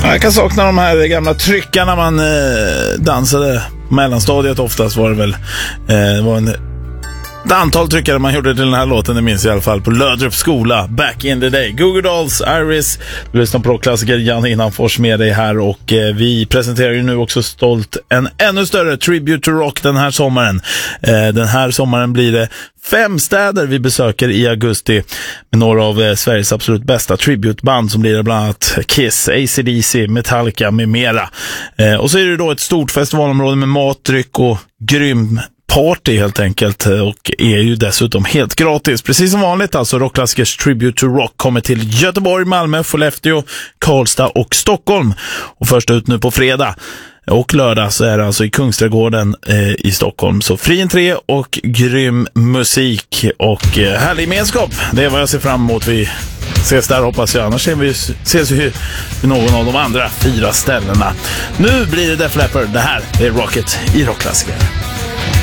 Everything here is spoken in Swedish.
Jag kan sakna de här gamla tryckarna man dansade mellanstadiet. Oftast var det väl det var ett antal tryckare man gjorde till den här låten, det minns jag i alla fall, på Lödrups skola back in the day. Goo Goo Dolls, Iris, du lyssnar på rockklassiker, Jan Innanfors med dig här, och vi presenterar ju nu också stolt en ännu större Tribute to Rock den här sommaren. Den här sommaren blir det 5 städer vi besöker i augusti med några av Sveriges absolut bästa tributeband som blir bland annat Kiss, AC/DC, Metallica med mera. Och så är det då ett stort festivalområde med mat, dryck och grym party helt enkelt, och är ju dessutom helt gratis. Precis som vanligt alltså, Rockklassikers Tribute to Rock kommer till Göteborg, Malmö, Skellefteå, Karlstad och Stockholm. Och först ut nu på fredag och lördag så är det alltså i Kungsträdgården i Stockholm. Så fri entré och grym musik och härlig gemenskap. Det är vad jag ser fram emot. Vi ses där, hoppas jag. Annars ses vi i någon av de andra 4 ställena. Nu blir det Def Leppard. Det här är Rocket i Rockklassiker.